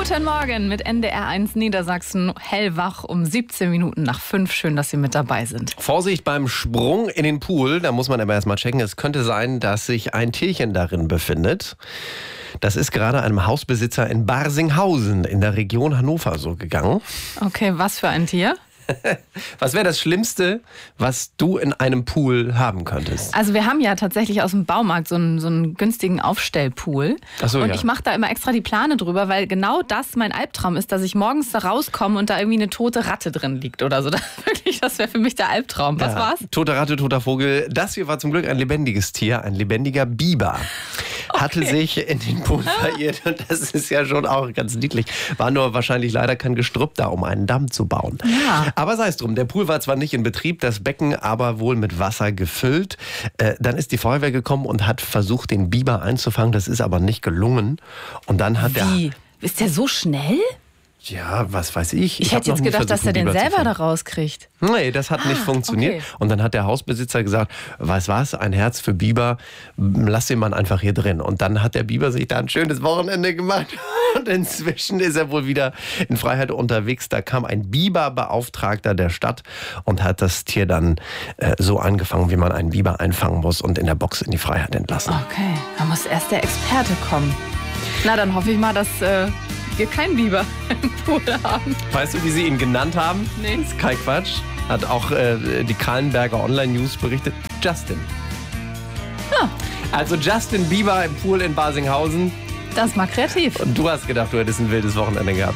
Guten Morgen mit NDR1 Niedersachsen, hellwach um 17 Minuten nach 5. Schön, dass Sie mit dabei sind. Vorsicht beim Sprung in den Pool, da muss man aber erstmal checken. Es könnte sein, dass sich ein Tierchen darin befindet. Das ist gerade einem Hausbesitzer in Barsinghausen in der Region Hannover so gegangen. Okay, was für ein Tier? Was wäre das Schlimmste, was du in einem Pool haben könntest? Also wir haben ja tatsächlich aus dem Baumarkt so einen günstigen Aufstellpool. Ach so, und ja. ich mache da immer extra die Plane drüber, weil genau das mein Albtraum ist, dass ich morgens da rauskomme und da irgendwie eine tote Ratte drin liegt oder so. Das wäre für mich der Albtraum. Was war's? Tote Ratte, toter Vogel. Das hier war zum Glück ein lebendiges Tier, ein lebendiger Biber. Hatte sich in den Pool verirrt und das ist ja schon auch ganz niedlich. War nur wahrscheinlich leider kein Gestrüpp da, um einen Damm zu bauen. Ja. Aber sei es drum, der Pool war zwar nicht in Betrieb, das Becken aber wohl mit Wasser gefüllt. Dann ist die Feuerwehr gekommen und hat versucht, den Biber einzufangen. Das ist aber nicht gelungen. Und dann hat Wie? Ist der so schnell? Ja, was weiß ich. Ich hätte jetzt gedacht, dass er den selber da rauskriegt. Nee, das hat nicht funktioniert. Okay. Und dann hat der Hausbesitzer gesagt, weißt was, ein Herz für Biber, lass den Mann einfach hier drin. Und dann hat der Biber sich da ein schönes Wochenende gemacht. Und inzwischen ist er wohl wieder in Freiheit unterwegs. Da kam ein Biberbeauftragter der Stadt und hat das Tier dann so angefangen, wie man einen Biber einfangen muss und in der Box in die Freiheit entlassen. Okay, da muss erst der Experte kommen. Na, dann hoffe ich mal, dass wir keinen Biber im Pool haben. Weißt du, wie sie ihn genannt haben? Nee. Das ist kein Quatsch. Hat auch die Kahlenberger Online-News berichtet. Justin. Ah. Also Justin Bieber im Pool in Barsinghausen. Das ist mal kreativ. Und du hast gedacht, du hättest ein wildes Wochenende gehabt.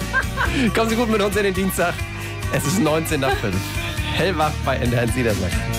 Kommen Sie gut mit uns in den Dienstag. Es ist 19 nach 5. Hellwach bei NDR1 Niedersachsen.